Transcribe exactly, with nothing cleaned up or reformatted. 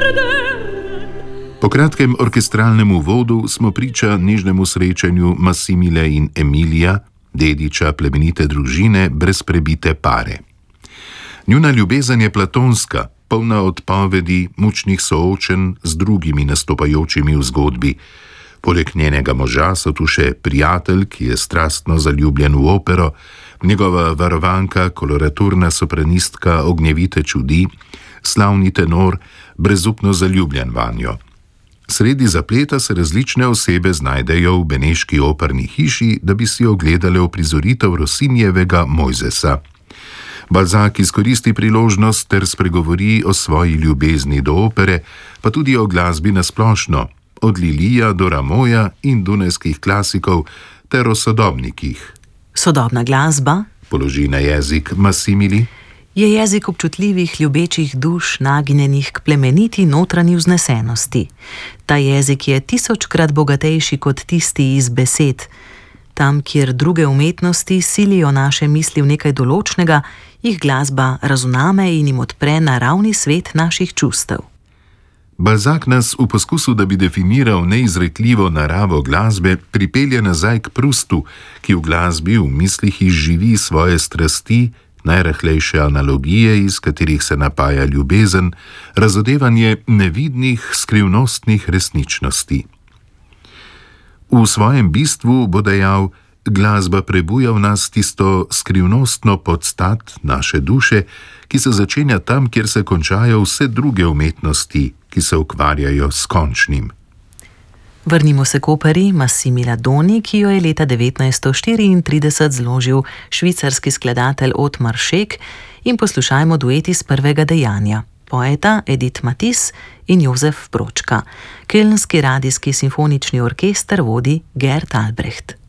Po kratkem orkestralnem uvodu smo priča nežnemu srečanju Massimile in Emilija, dediča plemenite družine brez prebite pare. Njuna ljubezen je platonska, polna odpovedi, mučnih soočenj z drugimi nastopajočimi v zgodbi. Poleg njenega moža so tu še prijatelj, ki je strastno zaljubljen v opero, njegova varovanka, koloraturna sopranistka Ognjevite čudi, slavni tenor, brezupno zaljubljen vanjo. Sredi zapleta se različne osebe znajdejo v beneški operni hiši, da bi si ogledale uprizoritev Rossinijevega Mojzesa. Balzac izkoristi priložnost ter spregovori o svoji ljubezni do opere, pa tudi o glasbi nasplošno, od Lilija do Ramoja in dunajskih klasikov ter o sodobnikih. Sodobna glasba, položi na jezik Massimili, je jezik občutljivih, ljubečih duš, nagnjenih k plemeniti notranji vznesenosti. Ta jezik je tisočkrat bogatejši kot tisti iz besed. Tam, kjer druge umetnosti silijo naše misli v nekaj določnega, jih glasba razumeme in jim odpre naravni svet naših čustev. Balzac nas v poskusu, da bi definiral neizrekljivo naravo glasbe, pripelje nazaj k Prustu, ki v glasbi v mislih izživi svoje strasti, najrahlejše analogije, iz katerih se napaja ljubezen, razodevanje nevidnih, skrivnostnih resničnosti. V svojem bistvu bo dejal, glasba prebuja v nas tisto skrivnostno podstat naše duše, ki se začenja tam, kjer se končajo vse druge umetnosti, ki se ukvarjajo s končnim. Vrnimo se k operi Massimila Doni, ki jo je leta devetnajststo štiriintrideset zložil švicarski skladatelj Otmar Šek, in poslušajmo duet iz prvega dejanja. Poeta Edith Matisse in Jozef Bročka. Kölnski radijski simfonični orkester vodi Gert Albrecht.